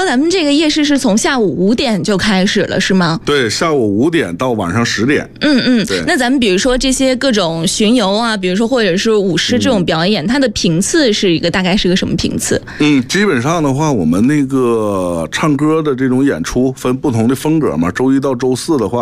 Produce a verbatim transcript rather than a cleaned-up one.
咱们这个夜市是从下午五点就开始了，是吗？ 对，下午五点到晚上十点。 嗯嗯，那咱们比如说这些各种巡游啊，比如说或者是舞狮这种表演，嗯、它的频次是一个大概是个什么频次？ 嗯，基本上的话，我们那个唱歌的这种演出分不同的风格嘛，周一到周四的话。